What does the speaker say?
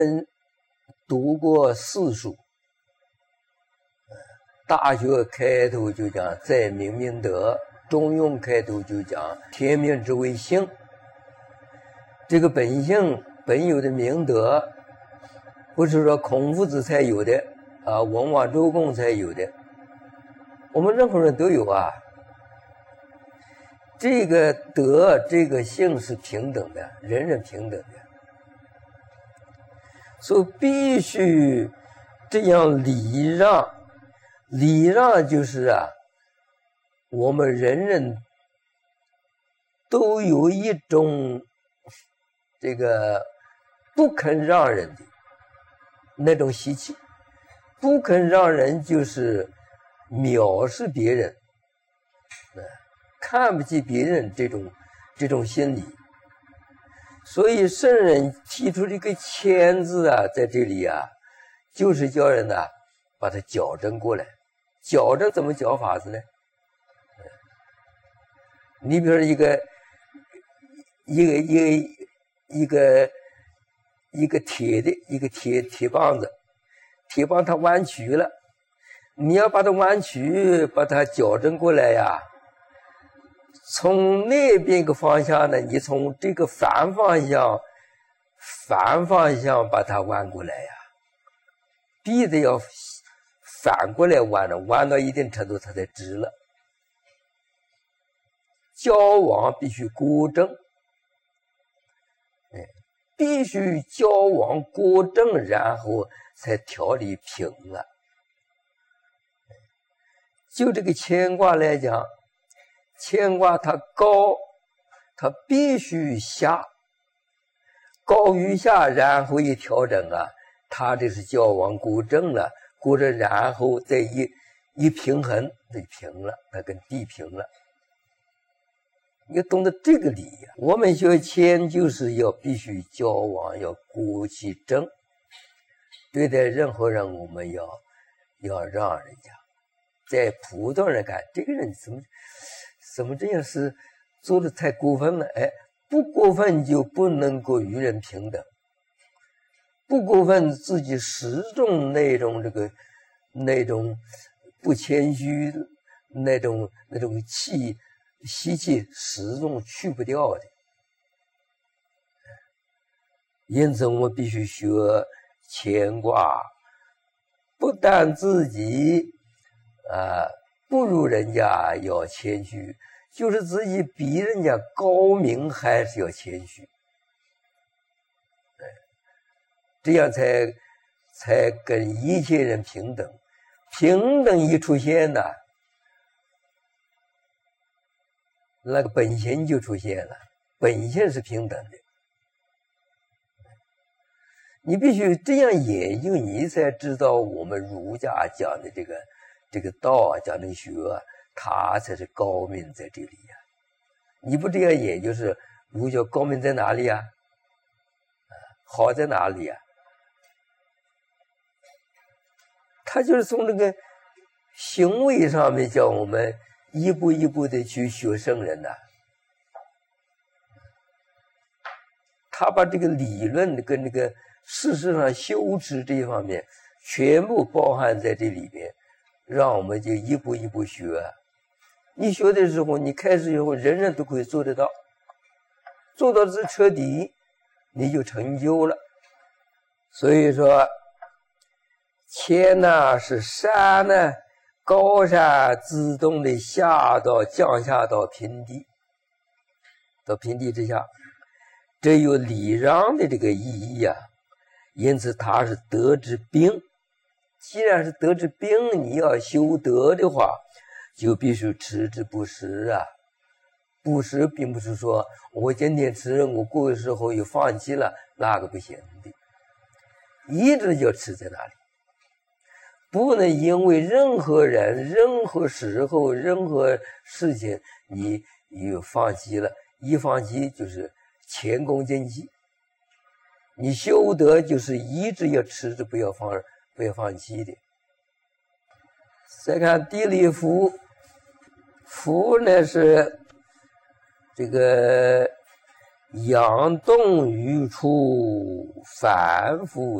读过四书，大学开头就讲在明明德，中庸开头就讲天命之谓性。这个本性本有的明德，不是说孔夫子才有的啊，文王周公才有的，我们任何人都有啊。这个德，这个性是平等的，人人平等的，所以必须这样礼让。礼让就是啊，我们人人都有一种这个不肯让人的那种习气，不肯让人就是藐视别人，看不起别人这种心理。所以圣人提出这个谦字啊，在这里啊，就是叫人呢把它矫正过来。矫正怎么矫法子呢？你比如说一个铁的一个铁棒子，铁棒它弯曲了，你要把它弯曲，把它矫正过来呀。从那边一个方向呢，你从这个反方向把它弯过来呀，必得要反过来弯了，弯到一定程度它才直了。交往必须郭正，必须交往郭正，然后才条理平了。就这个牵挂来讲，牵挂它高，它必须下，高于下，然后一调整啊，它这是交往郭正了。或者然后再一平衡，就平了，它跟地平了。你要懂得这个理呀。我们学谦就是要必须交往，要郭其正。对待任何人，我们要让人家。在普通人看，这个人怎么这样是做的太过分了？不过分就不能够与人平等。不过分，自己始终那种不谦虚，那种习气始终去不掉的。因此，我们必须学牵挂，不但自己不如人家要谦虚，就是自己比人家高明还是要谦虚。这样才跟一切人平等。平等一出现呢，那个本性就出现了，本性是平等的。你必须这样研究，你才知道我们儒家讲的这个道讲的学啊，它才是高明在这里呀。你不这样研究，是儒家高明在哪里呀？好在哪里呀？他就是从这个行为上面叫我们一步一步的去学圣人的。他把这个理论跟这个事实上修持这一方面全部包含在这里边，让我们就一步一步学。你学的时候，你开始以后人人都可以做得到，做到这彻底，你就成就了。所以说谦呢是山呢，高山自动的降下到平地，到平地之下，这有礼让的这个意义啊。因此它是德之兵。既然是德之兵，你要修德的话，就必须持之不食啊。不食并不是说我今天吃，我过个时候又放弃了，那个不行的，一直就持在那里。不能因为任何人、任何时候、任何事情，你放弃了，一放弃就是前功尽弃。你修德就是一直要持着，不要放弃的。再看地利福，福呢是这个阳动于处，反复